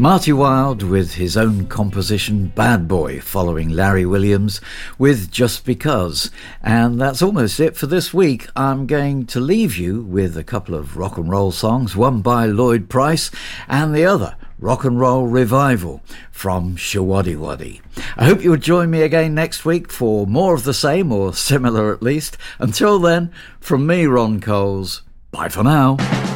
Marty Wilde with his own composition Bad Boy, following Larry Williams with Just Because. And that's almost it for this week. I'm going to leave you with a couple of rock and roll songs, one by Lloyd Price and the other, Rock and Roll Revival from Showaddywaddy. I hope you'll join me again next week for more of the same, or similar at least. Until then, from me, Ron Coles, bye for now.